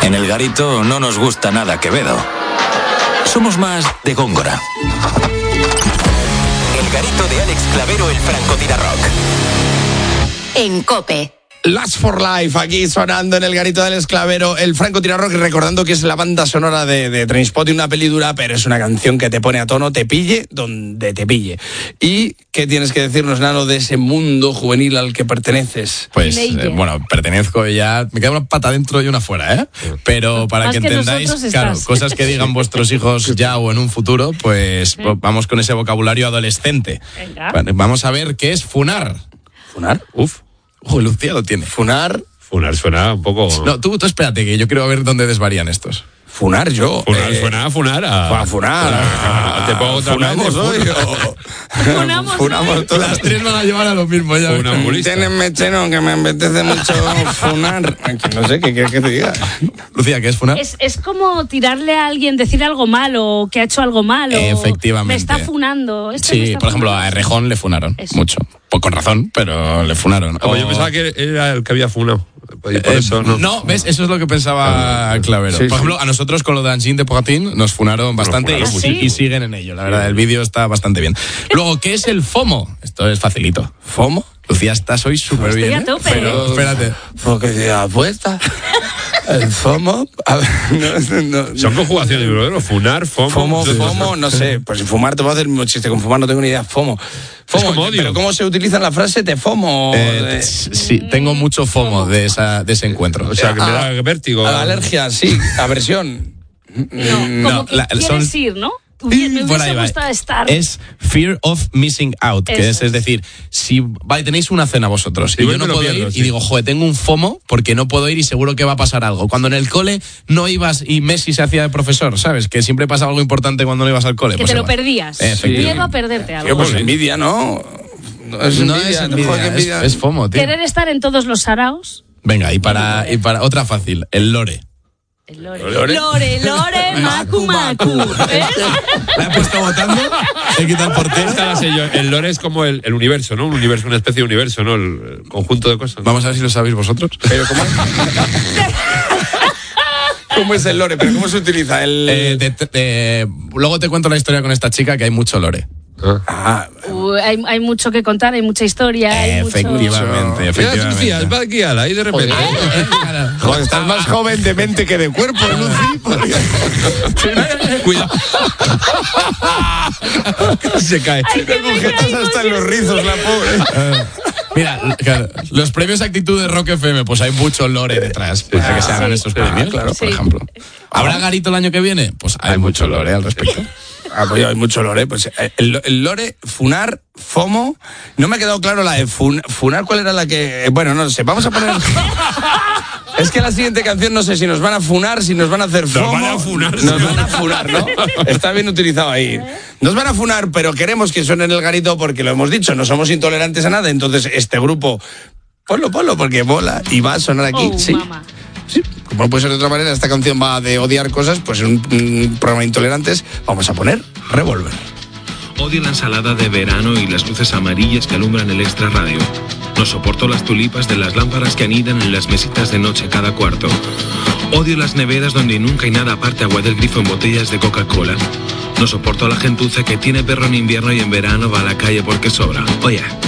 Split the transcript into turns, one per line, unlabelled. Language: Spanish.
En El Garito no nos gusta nada Quevedo. Somos más de Góngora.
El Garito de Alex Clavero, el francotirarrock.
En COPE.
Last for Life, aquí sonando en El Garito del Esclavero, el francotirarrock, recordando que es la banda sonora de Trainspotting, una peli dura, pero es una canción que te pone a tono, te pille donde te pille. ¿Y qué tienes que decirnos, Nano, de ese mundo juvenil al que perteneces?
Pues, pertenezco ya, me queda una pata dentro y una fuera, ¿eh? Pero para que entendáis, claro, cosas que digan vuestros hijos ya o en un futuro, pues vamos con ese vocabulario adolescente. Venga. Vamos a ver qué es funar.
¿Funar?
Uf. Lucía lo tiene.
Funar
suena un poco...
No, tú espérate, que yo quiero ver dónde desvarían estos.
Funar yo.
Suena a funar.
¿Te pongo otra
funamos
hoy?
Funamos
todas. Las tres van a llevar a lo mismo. Ya
Tienes cheno, que me apetece mucho funar. No sé, ¿qué quieres que te diga?
Lucía, ¿qué es funar?
Es como tirarle a alguien, decir algo malo, que ha hecho algo malo.
Efectivamente.
Me está funando.
Sí, por ejemplo, a Errejón le funaron mucho. Pues con razón, pero le funaron.
Yo pensaba que era el que había funado. Por eso no,
¿ves? Eso es lo que pensaba Clavero.
Sí,
por ejemplo, a nosotros con lo de Angine de Pogatín nos funaron bastante y siguen en ello. La verdad, el vídeo está bastante bien. Luego, ¿qué es el FOMO? Esto es facilito.
¿FOMO?
Lucía, estás hoy súper bien.
Estoy a tope.
Pero espérate.
Porque te apuesta. El FOMO. A ver, no.
Son conjugaciones, ¿no? Funar, FOMO.
FOMO, no sé. Pues si fumar te puedo hacer un chiste. Con fumar no tengo ni idea. FOMO. Pero ¿cómo se utiliza en la frase? ¿Te FOMO?
Sí, tengo mucho FOMO de ese encuentro.
O sea, que me da vértigo.
Alergia, sí. Aversión.
Como que quieres ir, ¿no? Me hubiese gustado estar.
Es fear of missing out, que es decir, si tenéis una cena vosotros y yo no puedo ir y digo, joder, tengo un FOMO porque no puedo ir y seguro que va a pasar algo. Cuando en el cole no ibas y Messi se hacía de profesor, ¿sabes? Que siempre pasa algo importante cuando no ibas al cole.
Que
pues
te lo perdías. Miedo a perderte algo.
Pues envidia, ¿no? No es envidia.
Es FOMO, tío.
Querer estar en todos los saraos.
Venga, y para otra fácil, el lore.
Lore, macu. ¿Ves?
¿La he puesto votando? He quitado el portero.
El lore es como el universo, ¿no? Un universo, una especie de universo, ¿no? El conjunto de cosas.
Vamos a ver si lo sabéis vosotros.
Pero ¿cómo? ¿Cómo es el lore? ¿Pero cómo se utiliza?
Luego te cuento la historia con esta chica, que hay mucho lore.
Hay mucho que contar, hay mucha historia.
Efectivamente.
Lucía, va guiada ahí de repente.
Joder, estás más joven de mente que de cuerpo, Lucy.
Cuidado. Se cae.
Tiene agujetas hasta en los rizos, la pobre.
Mira, claro, los premios Actitud de Rock FM, pues hay mucho lore detrás para que se hagan estos premios, claro, por ejemplo. ¿Habrá Garito el año que viene? Pues hay mucho lore al respecto.
Pues hay mucho lore. Pues el lore, funar, FOMO. No me ha quedado claro la de funar, ¿cuál era la que...? Bueno, no sé, vamos a poner... Es que la siguiente canción no sé si nos van a funar, si nos van a hacer FOMO. Nos van a funar, ¿no? Está bien utilizado ahí. Nos van a funar, pero queremos que suene en el Garito porque lo hemos dicho, no somos intolerantes a nada. Entonces este grupo, ponlo, porque mola y va a sonar aquí. Sí.
Mama.
Sí, como puede ser de otra manera, esta canción va de odiar cosas, pues en un programa de intolerantes vamos a poner Revolver.
Odio la ensalada de verano y las luces amarillas que alumbran el Extra Radio. No soporto las tulipas de las lámparas que anidan en las mesitas de noche cada cuarto. Odio las neveras donde nunca hay nada aparte agua del grifo en botellas de Coca-Cola. No soporto a la gentuza que tiene perro en invierno y en verano va a la calle porque sobra. Oye.